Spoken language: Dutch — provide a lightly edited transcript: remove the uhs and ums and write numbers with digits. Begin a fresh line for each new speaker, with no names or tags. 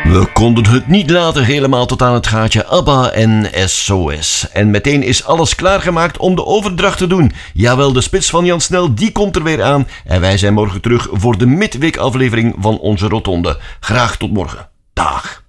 We konden het niet laten, helemaal tot aan het gaatje ABBA en SOS. En meteen is alles klaargemaakt om de overdracht te doen. Jawel, de spits van Jan Snel, die komt er weer aan. En wij zijn morgen terug voor de midweek aflevering van onze Rotonde. Graag tot morgen. Dag.